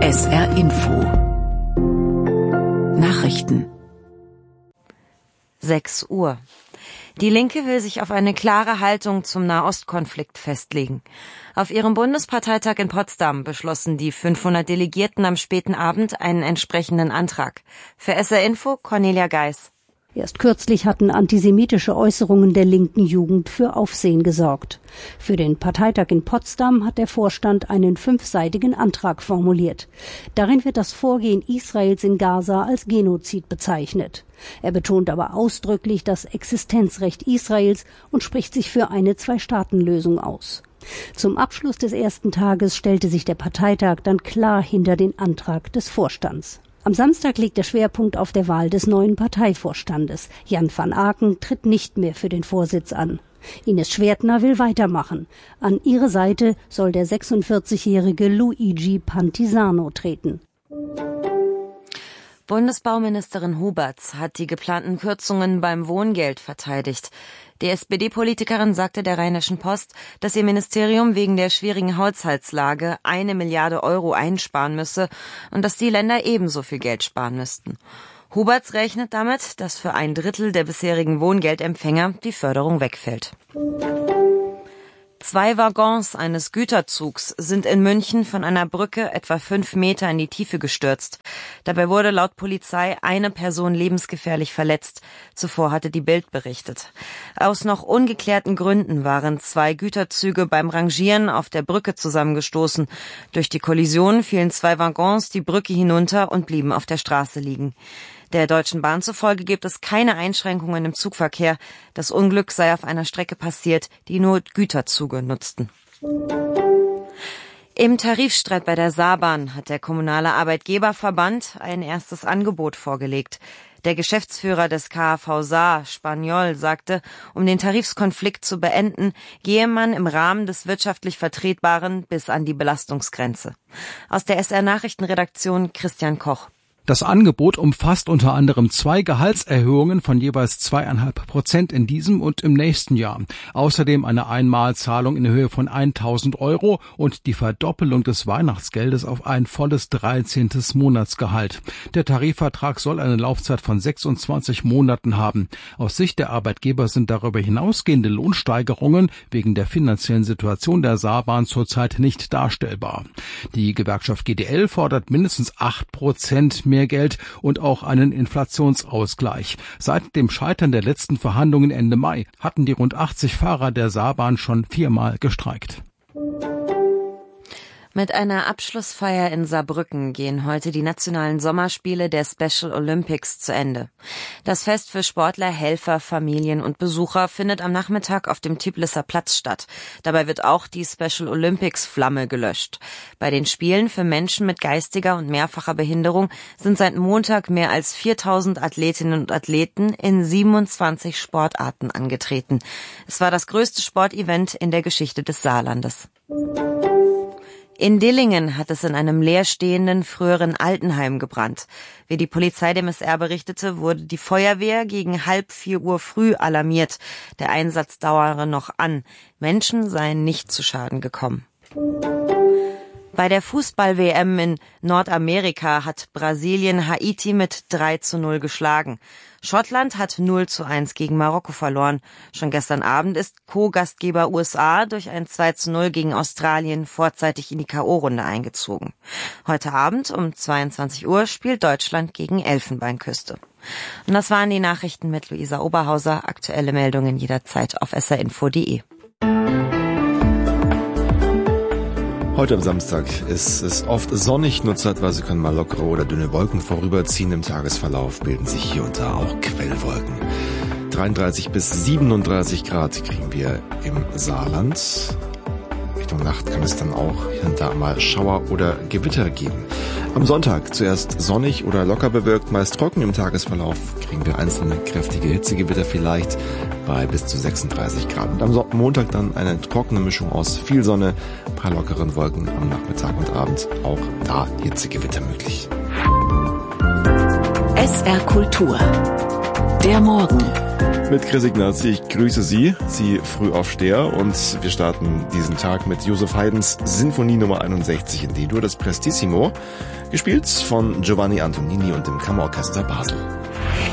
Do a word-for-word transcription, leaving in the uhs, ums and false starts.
S R Info Nachrichten. sechs Uhr. Die Linke will sich auf eine klare Haltung zum Nahostkonflikt festlegen. Auf ihrem Bundesparteitag in Potsdam beschlossen die fünfhundert Delegierten am späten Abend einen entsprechenden Antrag. Für S R Info Cornelia Geis. Erst kürzlich hatten antisemitische Äußerungen der linken Jugend für Aufsehen gesorgt. Für den Parteitag in Potsdam hat der Vorstand einen fünfseitigen Antrag formuliert. Darin wird das Vorgehen Israels in Gaza als Genozid bezeichnet. Er betont aber ausdrücklich das Existenzrecht Israels und spricht sich für eine Zwei-Staaten-Lösung aus. Zum Abschluss des ersten Tages stellte sich der Parteitag dann klar hinter den Antrag des Vorstands. Am Samstag liegt der Schwerpunkt auf der Wahl des neuen Parteivorstandes. Jan van Aken tritt nicht mehr für den Vorsitz an. Ines Schwertner will weitermachen. An ihre Seite soll der sechsundvierzigjährige Luigi Pantisano treten. Bundesbauministerin Huberts hat die geplanten Kürzungen beim Wohngeld verteidigt. Die S P D-Politikerin sagte der Rheinischen Post, dass ihr Ministerium wegen der schwierigen Haushaltslage eine Milliarde Euro einsparen müsse und dass die Länder ebenso viel Geld sparen müssten. Huberts rechnet damit, dass für ein Drittel der bisherigen Wohngeldempfänger die Förderung wegfällt. Zwei Waggons eines Güterzugs sind in München von einer Brücke etwa fünf Meter in die Tiefe gestürzt. Dabei wurde laut Polizei eine Person lebensgefährlich verletzt. Zuvor hatte die Bild berichtet. Aus noch ungeklärten Gründen waren zwei Güterzüge beim Rangieren auf der Brücke zusammengestoßen. Durch die Kollision fielen zwei Waggons die Brücke hinunter und blieben auf der Straße liegen. Der Deutschen Bahn zufolge gibt es keine Einschränkungen im Zugverkehr. Das Unglück sei auf einer Strecke passiert, die nur Güterzüge nutzten. Im Tarifstreit bei der Saarbahn hat der Kommunale Arbeitgeberverband ein erstes Angebot vorgelegt. Der Geschäftsführer des K A V Saar, Spaniol, sagte, um den Tarifkonflikt zu beenden, gehe man im Rahmen des wirtschaftlich Vertretbaren bis an die Belastungsgrenze. Aus der S R-Nachrichtenredaktion Christian Koch. Das Angebot umfasst unter anderem zwei Gehaltserhöhungen von jeweils zweieinhalb Prozent in diesem und im nächsten Jahr. Außerdem eine Einmalzahlung in Höhe von tausend Euro und die Verdoppelung des Weihnachtsgeldes auf ein volles dreizehntes Monatsgehalt. Der Tarifvertrag soll eine Laufzeit von sechsundzwanzig Monaten haben. Aus Sicht der Arbeitgeber sind darüber hinausgehende Lohnsteigerungen wegen der finanziellen Situation der Saarbahn zurzeit nicht darstellbar. Die Gewerkschaft G D L fordert mindestens acht Prozent mehr Geld und auch einen Inflationsausgleich. Seit dem Scheitern der letzten Verhandlungen Ende Mai hatten die rund achtzig Fahrer der Saarbahn schon viermal gestreikt. Mit einer Abschlussfeier in Saarbrücken gehen heute die nationalen Sommerspiele der Special Olympics zu Ende. Das Fest für Sportler, Helfer, Familien und Besucher findet am Nachmittag auf dem Tiblisser Platz statt. Dabei wird auch die Special Olympics Flamme gelöscht. Bei den Spielen für Menschen mit geistiger und mehrfacher Behinderung sind seit Montag mehr als viertausend Athletinnen und Athleten in siebenundzwanzig Sportarten angetreten. Es war das größte Sportevent in der Geschichte des Saarlandes. In Dillingen hat es in einem leerstehenden früheren Altenheim gebrannt. Wie die Polizei dem S R berichtete, wurde die Feuerwehr gegen halb vier Uhr früh alarmiert. Der Einsatz dauere noch an. Menschen seien nicht zu Schaden gekommen. Bei der Fußball-W M in Nordamerika hat Brasilien Haiti mit drei zu null geschlagen. Schottland hat null zu eins gegen Marokko verloren. Schon gestern Abend ist Co-Gastgeber U S A durch ein zwei zu null gegen Australien vorzeitig in die K O-Runde eingezogen. Heute Abend um zweiundzwanzig Uhr spielt Deutschland gegen Elfenbeinküste. Und das waren die Nachrichten mit Luisa Oberhauser. Aktuelle Meldungen jederzeit auf s r info punkt d e. Heute am Samstag ist es oft sonnig, nur zeitweise können mal lockere oder dünne Wolken vorüberziehen. Im Tagesverlauf bilden sich hier und da auch Quellwolken. dreiunddreißig bis siebenunddreißig Grad kriegen wir im Saarland. Richtung Nacht kann es dann auch hier und da mal Schauer oder Gewitter geben. Am Sonntag zuerst sonnig oder locker bewölkt, meist trocken. Im Tagesverlauf kriegen wir einzelne kräftige Hitzegewitter vielleicht bei bis zu sechsunddreißig Grad. Und am Montag dann eine trockene Mischung aus viel Sonne, ein paar lockeren Wolken am Nachmittag und Abend. Auch da Hitzegewitter möglich. S R Kultur Der Morgen. Mit Chris Ignazi, ich grüße Sie, Sie Frühaufsteher, und wir starten diesen Tag mit Joseph Haydns Sinfonie Nummer einundsechzig in D-Dur, das Prestissimo, gespielt von Giovanni Antonini und dem Kammerorchester Basel.